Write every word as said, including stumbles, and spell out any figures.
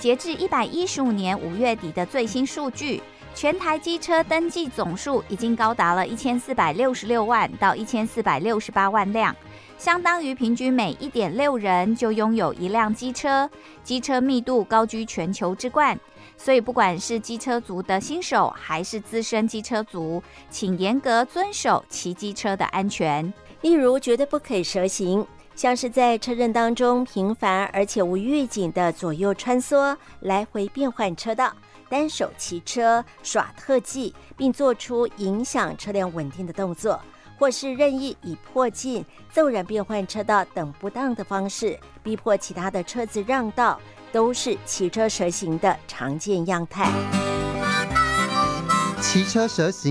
截至一百一十五年五月底的最新数据，全台机车登记总数已经高达了一千四百六十六万到一千四百六十八万辆，相当于平均每 一点六人就拥有一辆机车，机车密度高居全球之冠。所以不管是机车族的新手还是资深机车族，请严格遵守骑机车的安全。 例如绝对不可以蛇行，像是在车阵当中频繁而且无预警的左右穿梭，来回变换车道，单手骑车耍特技，并做出影响车辆稳定的动作，或是任意以迫近、骤然变换车道等不当的方式逼迫其他的车子让道，都是骑车蛇行的常见样态。 骑车蛇行